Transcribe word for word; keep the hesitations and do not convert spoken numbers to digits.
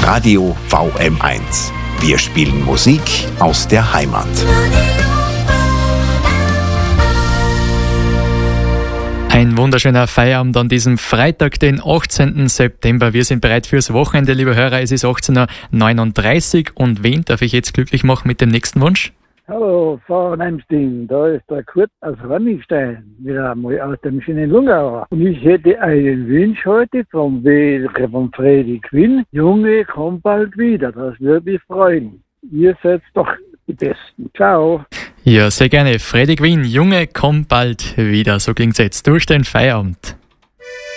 Radio V M eins. Wir spielen Musik aus der Heimat. Ein wunderschöner Feierabend an diesem Freitag, den achtzehnten September. Wir sind bereit fürs Wochenende, liebe Hörer. Es ist achtzehn Uhr neununddreißig. Und wen darf ich jetzt glücklich machen mit dem nächsten Wunsch? Hallo, Frau Neimsting, da ist der Kurt aus Rannigstein, wieder einmal aus dem schönen Lungauer. Und ich hätte einen Wunsch heute vom, vom Freddy Quinn. Junge, komm bald wieder, das würde mich freuen. Ihr seid doch die Besten. Ciao. Ja, sehr gerne. Freddy Quinn, Junge, komm bald wieder. So klingt's jetzt durch den Feierabend.